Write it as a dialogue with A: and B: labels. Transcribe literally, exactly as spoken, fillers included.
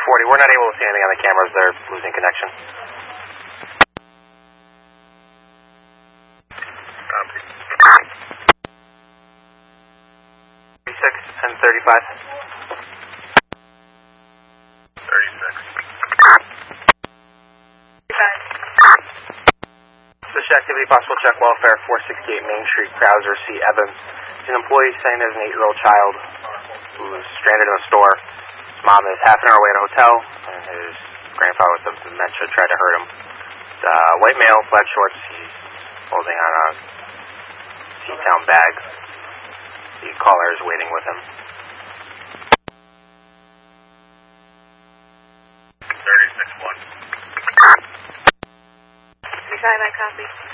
A: forty. We're not able to see anything on the cameras. They're losing connection.
B: Copy.
A: thirty-six and thirty-five.
B: thirty-six.
A: Suspicious activity, possible check welfare, four sixty-eight Main Street, Krauser, C. Evans. An employee saying there's an eight-year-old child who's stranded in a store. His mom is half an hour away at a hotel, and his grandfather with some dementia tried to hurt him. The white male, plaid shorts, he's holding on a T-town bag. The caller is waiting with him.
B: thirty-six one.
C: thirty-five, I copy.